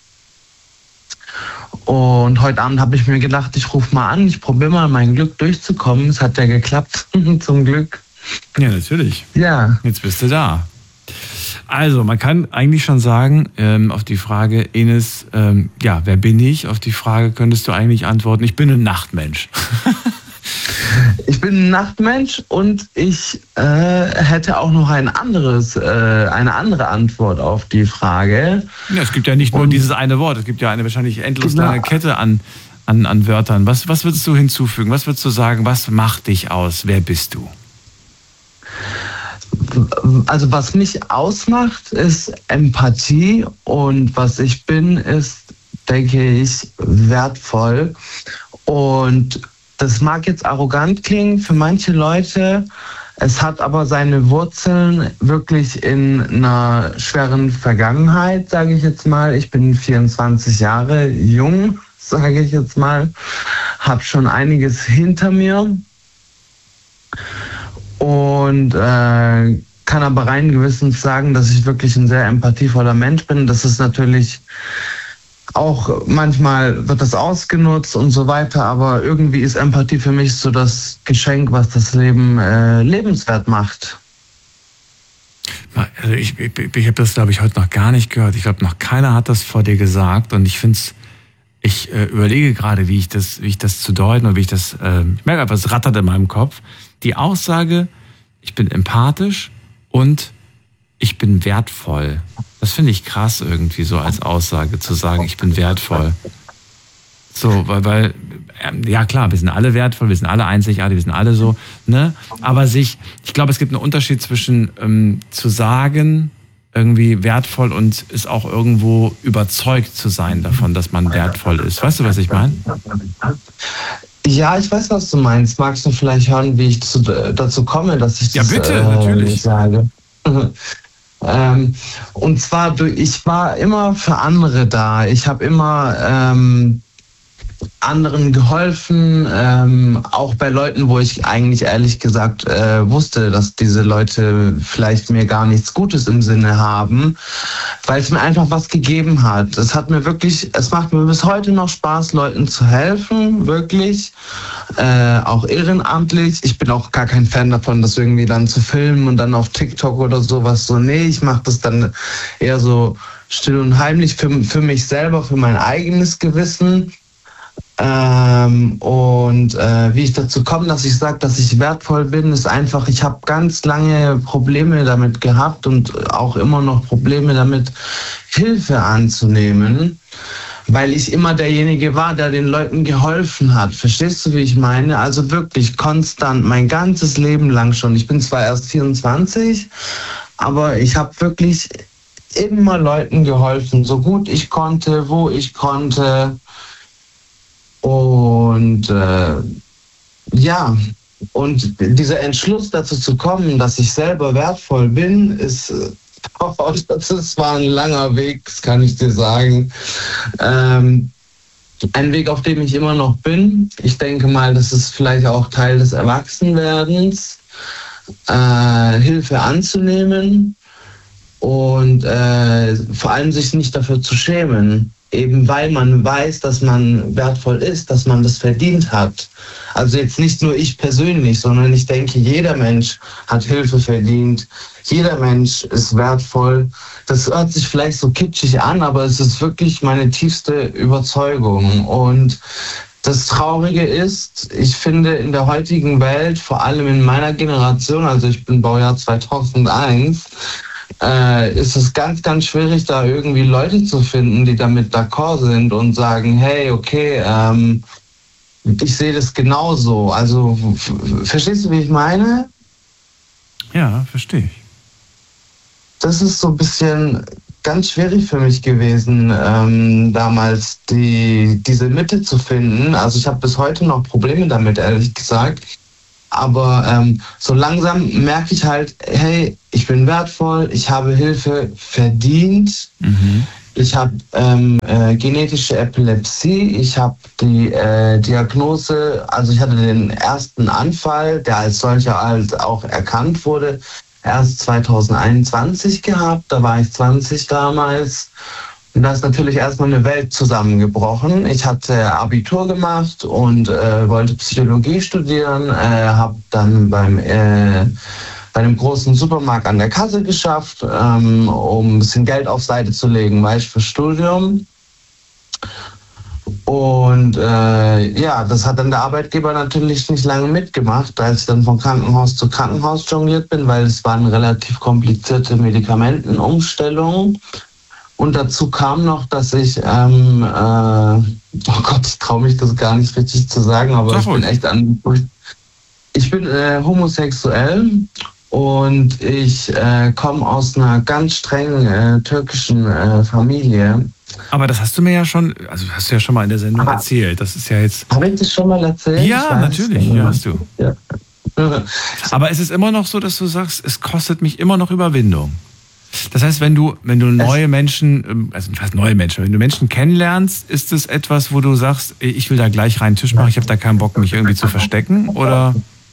Und heute Abend habe ich mir gedacht, ich rufe mal an, ich probiere mal mein Glück durchzukommen. Es hat ja geklappt, zum Glück. Ja, natürlich. Ja. Jetzt bist du da. Also, man kann eigentlich schon sagen, ähm, auf die Frage, Ines, ähm, ja, wer bin ich? Auf die Frage könntest du eigentlich antworten, ich bin ein Nachtmensch. Ich bin ein Nachtmensch und ich äh, hätte auch noch ein anderes, äh, eine andere Antwort auf die Frage. Ja, es gibt ja nicht nur und, dieses eine Wort, es gibt ja eine wahrscheinlich endlos genau. lange Kette an, an, an Wörtern. Was, was würdest du hinzufügen? Was würdest du sagen, was macht dich aus? Wer bist du? Also was mich ausmacht, ist Empathie, und was ich bin, ist, denke ich, wertvoll. Und das mag jetzt arrogant klingen für manche Leute, es hat aber seine Wurzeln wirklich in einer schweren Vergangenheit, sage ich jetzt mal. Ich bin vierundzwanzig Jahre jung, sage ich jetzt mal, habe schon einiges hinter mir. Und äh, kann aber rein gewissens sagen, dass ich wirklich ein sehr empathievoller Mensch bin. Das ist natürlich auch, manchmal wird das ausgenutzt und so weiter, aber irgendwie ist Empathie für mich so das Geschenk, was das Leben äh, lebenswert macht. Also ich ich, ich habe das, glaube ich, heute noch gar nicht gehört. Ich glaube, noch keiner hat das vor dir gesagt, und ich finde es, ich äh, überlege gerade, wie ich das, wie ich das zu deuten und wie ich das, äh, ich merke einfach, es rattert in meinem Kopf. Die Aussage, ich bin empathisch und ich bin wertvoll. Das finde ich krass irgendwie so als Aussage zu sagen, ich bin wertvoll. So, weil, weil, ja klar, wir sind alle wertvoll, wir sind alle einzigartig, wir sind alle so, ne? Aber sich, ich glaube, es gibt einen Unterschied zwischen ähm, zu sagen, irgendwie wertvoll, und ist auch irgendwo überzeugt zu sein davon, dass man wertvoll ist. Weißt du, was ich meine? Ja, ich weiß, was du meinst. Magst du vielleicht hören, wie ich zu, dazu komme, dass ich das ja, bitte, äh, natürlich. sage? ähm, und zwar, ich war immer für andere da. Ich habe immer ähm, anderen geholfen, ähm, auch bei Leuten, wo ich eigentlich ehrlich gesagt äh, wusste, dass diese Leute vielleicht mir gar nichts Gutes im Sinne haben, weil es mir einfach was gegeben hat. Es hat mir wirklich, es macht mir bis heute noch Spaß, Leuten zu helfen, wirklich, äh, auch ehrenamtlich. Ich bin auch gar kein Fan davon, das irgendwie dann zu filmen und dann auf TikTok oder sowas so. Nee, ich mache das dann eher so still und heimlich für, für mich selber, für mein eigenes Gewissen. Ähm, und äh, wie ich dazu komme, dass ich sage, dass ich wertvoll bin, ist einfach, ich habe ganz lange Probleme damit gehabt und auch immer noch Probleme damit, Hilfe anzunehmen, weil ich immer derjenige war, der den Leuten geholfen hat. Verstehst du, wie ich meine? Also wirklich konstant, mein ganzes Leben lang schon. Ich bin zwar erst vierundzwanzig, aber ich habe wirklich immer Leuten geholfen, so gut ich konnte, wo ich konnte. Und äh, ja, und dieser Entschluss dazu zu kommen, dass ich selber wertvoll bin, ist, oh, das war ein langer Weg, das kann ich dir sagen. Ähm, ein Weg, auf dem ich immer noch bin. Ich denke mal, das ist vielleicht auch Teil des Erwachsenwerdens, äh, Hilfe anzunehmen und äh, vor allem sich nicht dafür zu schämen. Eben weil man weiß, dass man wertvoll ist, dass man das verdient hat. Also jetzt nicht nur ich persönlich, sondern ich denke, jeder Mensch hat Hilfe verdient. Jeder Mensch ist wertvoll. Das hört sich vielleicht so kitschig an, aber es ist wirklich meine tiefste Überzeugung. Und das Traurige ist, ich finde in der heutigen Welt, vor allem in meiner Generation, also ich bin Baujahr zweitausendeins, Äh, ist es ganz, ganz schwierig, da irgendwie Leute zu finden, die damit d'accord sind und sagen, hey, okay, ähm, ich sehe das genauso. Also, f- verstehst du, wie ich meine? Ja, verstehe ich. Das ist so ein bisschen ganz schwierig für mich gewesen, ähm, damals die, diese Mitte zu finden. Also ich habe bis heute noch Probleme damit, ehrlich gesagt. Aber ähm, so langsam merke ich halt, hey, ich bin wertvoll, ich habe Hilfe verdient. Mhm. Ich habe ähm, äh, genetische Epilepsie, ich habe die äh, Diagnose, also ich hatte den ersten Anfall, der als solcher halt auch erkannt wurde, erst zwanzig einundzwanzig gehabt, da war ich zwanzig damals. Und da ist natürlich erstmal eine Welt zusammengebrochen. Ich hatte Abitur gemacht und äh, wollte Psychologie studieren, äh, habe dann beim... Äh, bei einem großen Supermarkt an der Kasse geschafft, ähm, um ein bisschen Geld auf Seite zu legen, weil ich fürs Studium. Und äh, ja, das hat dann der Arbeitgeber natürlich nicht lange mitgemacht, als ich dann von Krankenhaus zu Krankenhaus jongliert bin, weil es war eine relativ komplizierte Medikamentenumstellung. Und dazu kam noch, dass ich, ähm, äh, oh Gott, ich traue mich das gar nicht richtig zu sagen, aber ich bin echt an, ich bin äh, homosexuell. Und ich äh, komme aus einer ganz strengen äh, türkischen äh, Familie. Aber das hast du mir ja schon, also hast du ja schon mal in der Sendung ah, erzählt. Das ist ja jetzt. Habe ich das schon mal erzählt? Ja, natürlich, ja, hast du. Ja. Aber es ist immer noch so, dass du sagst, es kostet mich immer noch Überwindung. Das heißt, wenn du, wenn du neue Menschen, also fast neue Menschen, wenn du Menschen kennenlernst, ist es etwas, wo du sagst, ich will da gleich rein Tisch machen, ich habe da keinen Bock, mich irgendwie zu verstecken, oder?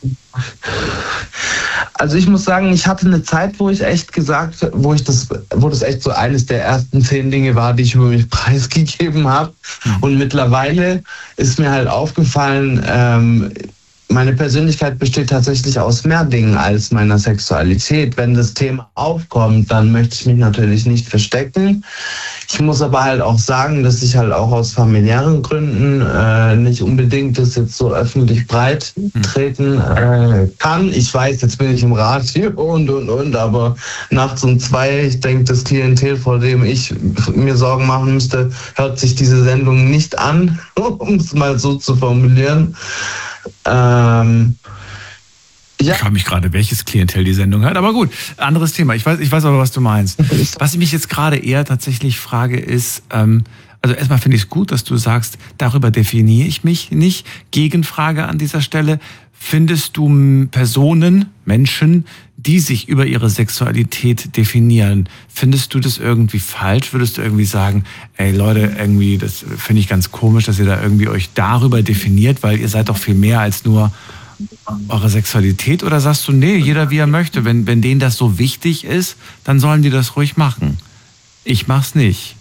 Also ich muss sagen, ich hatte eine Zeit, wo ich echt gesagt, wo ich das, wo das echt so eines der ersten zehn Dinge war, die ich über mich preisgegeben habe. Mhm. Und mittlerweile ist mir halt aufgefallen, ähm, meine Persönlichkeit besteht tatsächlich aus mehr Dingen als meiner Sexualität. Wenn das Thema aufkommt, dann möchte ich mich natürlich nicht verstecken. Ich muss aber halt auch sagen, dass ich halt auch aus familiären Gründen äh, nicht unbedingt das jetzt so öffentlich breit treten äh, kann. Ich weiß, jetzt bin ich im Radio und, und, und, aber nachts um zwei, ich denke, das Klientel, vor dem ich mir Sorgen machen müsste, hört sich diese Sendung nicht an, um es mal so zu formulieren. Ähm, ja. Ich frage mich gerade, welches Klientel die Sendung hat, aber gut, anderes Thema. Ich weiß, ich weiß aber, was du meinst. Was ich mich jetzt gerade eher tatsächlich frage, ist, ähm, also erstmal finde ich es gut, dass du sagst, darüber definiere ich mich nicht. Gegenfrage an dieser Stelle, findest du Personen, Menschen, die sich über ihre Sexualität definieren, findest du das irgendwie falsch? Würdest du irgendwie sagen, ey Leute, irgendwie, das finde ich ganz komisch, dass ihr da irgendwie euch darüber definiert, weil ihr seid doch viel mehr als nur eure Sexualität? Oder sagst du, nee, jeder wie er möchte, wenn, wenn denen das so wichtig ist, dann sollen die das ruhig machen. Ich mach's nicht.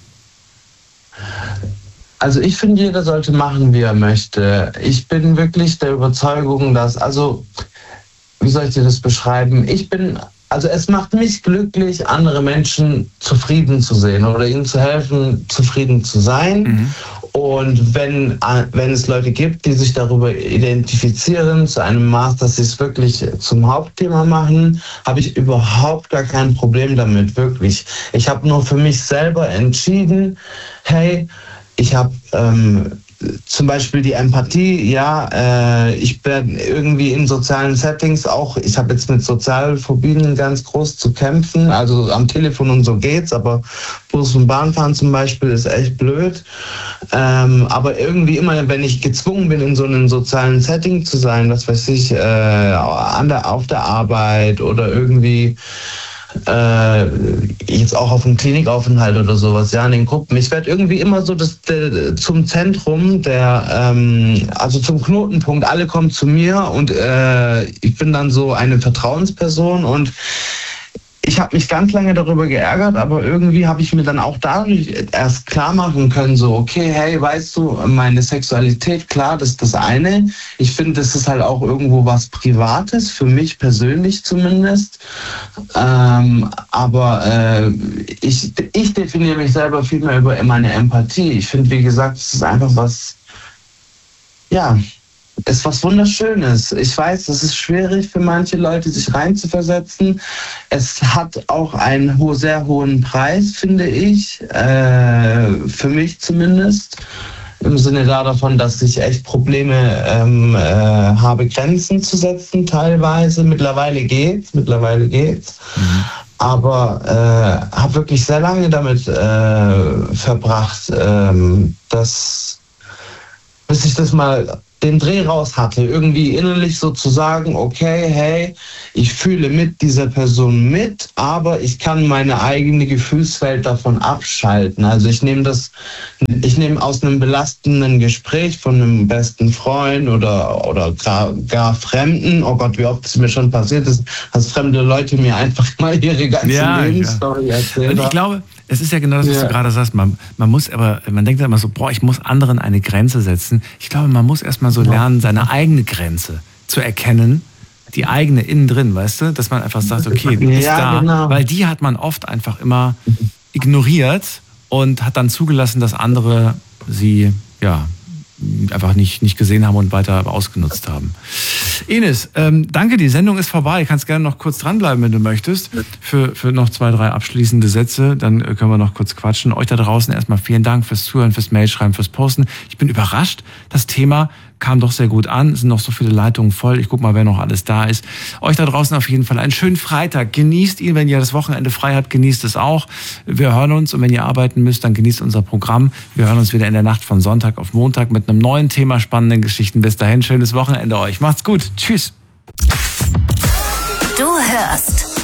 Also ich finde, jeder sollte machen, wie er möchte. Ich bin wirklich der Überzeugung, dass, also, wie soll ich dir das beschreiben? Ich bin, also es macht mich glücklich, andere Menschen zufrieden zu sehen oder ihnen zu helfen, zufrieden zu sein. Mhm. Und wenn, wenn es Leute gibt, die sich darüber identifizieren, zu einem Maß, dass sie es wirklich zum Hauptthema machen, habe ich überhaupt gar kein Problem damit, wirklich. Ich habe nur für mich selber entschieden, hey, ich habe ähm, zum Beispiel die Empathie, ja, äh, ich bin irgendwie in sozialen Settings auch, ich habe jetzt mit Sozialphobien ganz groß zu kämpfen, also am Telefon und so geht's, aber Bus- und Bahnfahren zum Beispiel ist echt blöd. Ähm, aber irgendwie immer, wenn ich gezwungen bin, in so einem sozialen Setting zu sein, was weiß ich, äh, an der, auf der Arbeit oder irgendwie Äh, jetzt auch auf einem Klinikaufenthalt oder sowas, ja, in den Gruppen. Ich werde irgendwie immer so das, der, zum Zentrum, der, ähm, also zum Knotenpunkt. Alle kommen zu mir und äh, ich bin dann so eine Vertrauensperson und ich habe mich ganz lange darüber geärgert, aber irgendwie habe ich mir dann auch dadurch erst klar machen können, so, okay, hey, weißt du, meine Sexualität, klar, das ist das eine. Ich finde, das ist halt auch irgendwo was Privates, für mich persönlich zumindest. Ähm, aber äh, ich, ich definiere mich selber viel mehr über meine Empathie. Ich finde, wie gesagt, es ist einfach was, ja, ist was Wunderschönes. Ich weiß, es ist schwierig für manche Leute, sich reinzuversetzen. Es hat auch einen ho- sehr hohen Preis, finde ich, äh, für mich zumindest. Im Sinne davon, dass ich echt Probleme ähm, äh, habe, Grenzen zu setzen teilweise. Mittlerweile geht's, mittlerweile geht's. Mhm. aber äh, habe wirklich sehr lange damit äh, verbracht, ähm, dass, bis ich das mal den Dreh raus hatte, irgendwie innerlich so zu sagen, okay, hey, ich fühle mit dieser Person mit, aber ich kann meine eigene Gefühlswelt davon abschalten. Also ich nehme das, ich nehme aus einem belastenden Gespräch von einem besten Freund oder, oder gar, gar Fremden, oh Gott, wie oft es mir schon passiert ist, dass fremde Leute mir einfach mal ihre ganze ja, Lebensstory ja. erzählen. Und ich glaube, es ist ja genau das, was ja. du gerade sagst. Man, man muss aber, man denkt immer so, boah, ich muss anderen eine Grenze setzen. Ich glaube, man muss erstmal so lernen, seine eigene Grenze zu erkennen, die eigene innen drin, weißt du, dass man einfach sagt, okay, die ist ja, da, genau. weil die hat man oft einfach immer ignoriert und hat dann zugelassen, dass andere sie, ja, einfach nicht, nicht gesehen haben und weiter ausgenutzt haben. Ines, ähm, danke, die Sendung ist vorbei. Du kannst gerne noch kurz dranbleiben, wenn du möchtest, für, für noch zwei, drei abschließende Sätze. Dann äh, können wir noch kurz quatschen. Euch da draußen erstmal vielen Dank fürs Zuhören, fürs Mailschreiben, fürs Posten. Ich bin überrascht. Das Thema kam doch sehr gut an. Es sind noch so viele Leitungen voll. Ich guck mal, wer noch alles da ist. Euch da draußen auf jeden Fall einen schönen Freitag. Genießt ihn, wenn ihr das Wochenende frei habt, genießt es auch. Wir hören uns und wenn ihr arbeiten müsst, dann genießt unser Programm. Wir hören uns wieder in der Nacht von Sonntag auf Montag mit einem neuen Thema, spannenden Geschichten. Bis dahin, schönes Wochenende euch. Macht's gut. Tschüss. Du hörst